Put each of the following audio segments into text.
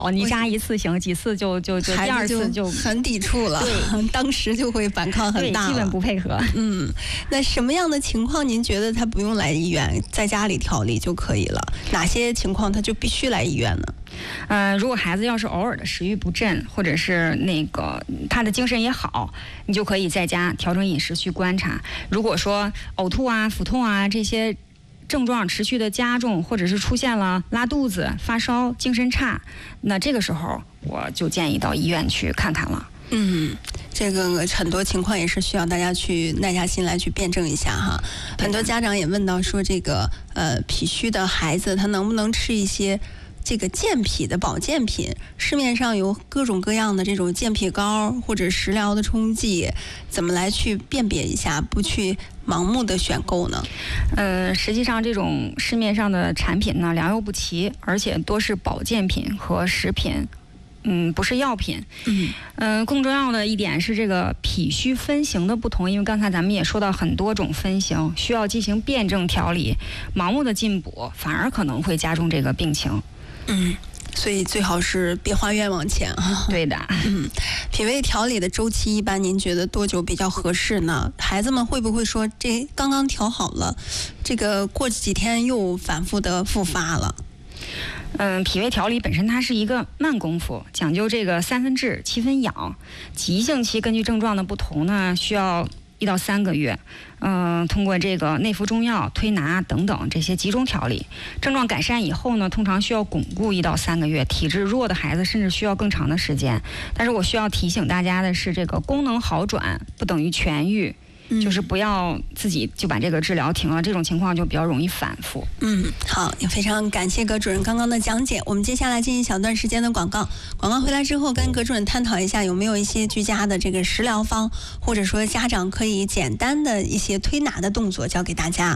你扎一次行，几次就第二次就很抵触了， 对， 当时就会反抗很大了， 对，基本不配合。 那什么样的情况您觉得他不用来医院，在家里调理就可以了？哪些情况他就必须来医院呢？ 如果孩子要是偶尔的食欲不振，或者是他的精神也好，你就可以在家调整饮食去观察。如果说呕吐啊、腹痛啊这些症状持续的加重，或者是出现了拉肚子、发烧、精神差，那这个时候我就建议到医院去看看了。 这个很多情况也是需要大家去耐下心来去辩证一下哈。很多家长也问到说，这个脾虚的孩子他能不能吃一些这个健脾的保健品？市面上有各种各样的这种健脾膏或者食疗的冲剂，怎么来去辨别一下，不去盲目的选购呢？ 实际上这种市面上的产品呢良莠不齐，而且多是保健品和食品。不是药品。更重要的一点是这个脾虚分型的不同，因为刚才咱们也说到很多种分型，需要进行辩证调理，盲目的进补反而可能会加重这个病情。 所以最好是别花冤枉钱啊。 对的。 脾胃调理的周期一般您觉得多久比较合适呢？孩子们会不会说这刚刚调好了，这个过几天又反复的复发了？ 脾胃调理本身它是一个慢功夫，讲究这个3分治7分养。急性期根据症状的不同呢，需要1到3个月。通过这个内服中药、推拿等等这些集中调理，症状改善以后呢，通常需要巩固1到3个月。体质弱的孩子甚至需要更长的时间。但是我需要提醒大家的是，这个功能好转不等于痊愈。就是不要自己就把这个治疗停了，这种情况就比较容易反复。 好，也非常感谢葛主任刚刚的讲解。我们接下来进行小段时间的广告，广告回来之后跟葛主任探讨一下有没有一些居家的这个食疗方，或者说家长可以简单的一些推拿的动作教给大家。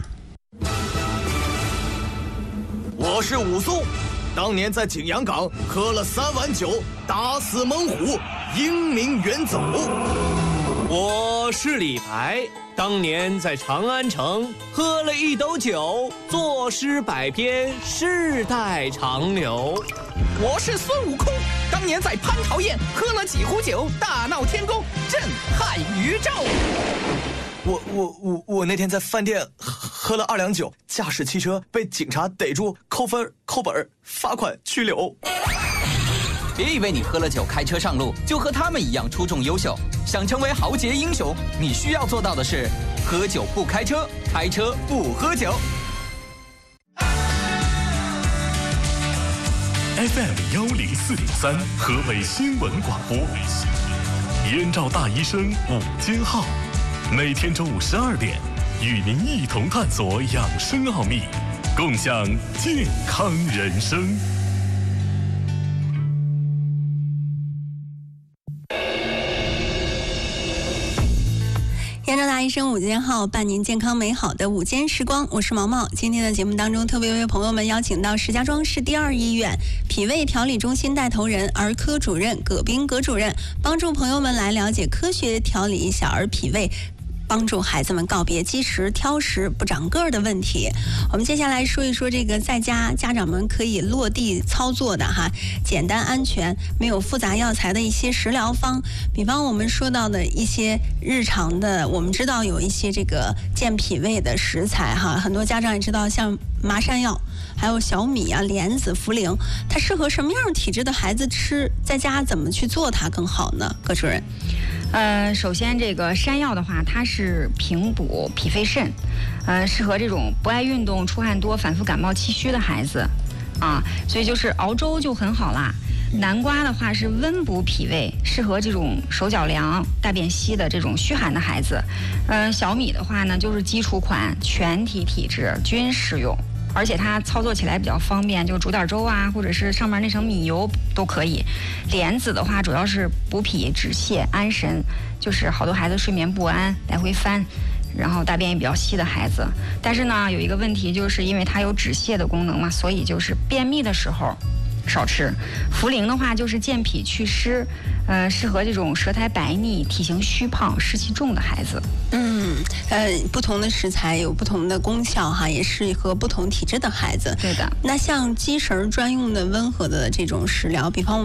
我是武松，当年在景阳岗喝了3碗酒，打死猛虎，英名远走。 我是李白，当年在长安城喝了1斗酒，作诗百篇，世代长流。 我是孙悟空，当年在蟠桃宴喝了几壶酒，大闹天宫，震撼宇宙。 我那天在饭店喝了2两酒，驾驶汽车被警察逮住，扣分、扣本、罚款、拘留。 别以为你喝了酒开车上路就和他们一样出众优秀，想成为豪杰英雄，你需要做到的是喝酒不开车，开车不喝酒。 FM104.3河北新闻广播，燕赵大医生午间号，每天中午12点，与您一同探索养生奥秘，共享健康人生。 燕赵大医生午间号，伴您健康美好的午间时光，我是毛毛。今天的节目当中，特别为朋友们邀请到石家庄市第2医院脾胃调理中心带头人、儿科主任葛斌葛主任，帮助朋友们来了解科学调理小儿脾胃，帮助孩子们告别积食、挑食、不长个儿的问题。我们接下来说一说这个在家家长们可以落地操作的简单安全、没有复杂药材的一些食疗方。比方我们说到的一些日常的，我们知道有一些这个健脾胃的食材很多家长也知道，像麻山药、还有小米啊、莲子、茯苓，它适合什么样体质的孩子吃？在家怎么去做它更好呢？葛主任。 首先这个山药的话，它是平补脾肺肾，适合这种不爱运动、出汗多、反复感冒气虚的孩子所以就是熬粥就很好啦。南瓜的话是温补脾胃，适合这种手脚凉、大便稀的这种虚寒的孩子。小米的话呢，就是基础款，全体体质均适用，而且它操作起来比较方便，就煮点粥啊，或者是上面那层米油都可以。莲子的话主要是补脾止泻安神，就是好多孩子睡眠不安来回翻，然后大便也比较稀的孩子。但是呢有一个问题，就是因为它有止泻的功能嘛，所以就是便秘的时候少吃。茯苓的话就是健脾祛湿，适合这种舌苔白腻、体型虚胖、湿气重的孩子。 不同的食材有不同的功效哈，也适合不同体质的孩子。 对的。 那像鸡食专用的温和的这种食疗，比方